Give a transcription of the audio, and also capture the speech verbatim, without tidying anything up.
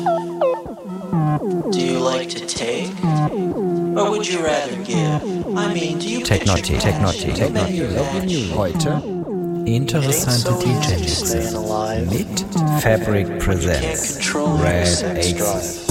Do you like to take? Or would you rather give? I mean, do you Technotic, Technotic, Technotic. Heute interessante D J-Mixes mit Fabric Presents Red Aces.